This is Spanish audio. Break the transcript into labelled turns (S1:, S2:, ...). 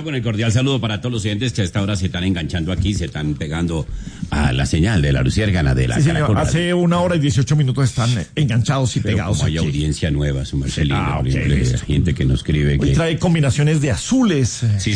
S1: con el cordial saludo para todos los oyentes que a esta hora se están enganchando aquí, se están pegando a la señal de la Luciérgana de la
S2: Sí, señor.
S1: Caracol Radio.
S2: Hace 1 hora y 18 minutos están enganchados y
S1: Pero
S2: pegados
S1: como hay
S2: aquí.
S1: audiencia nueva, su Marcelino,
S2: ok, listo.
S1: gente que nos escribe
S2: Hoy
S1: que...
S2: trae combinaciones de azules.
S1: Sí,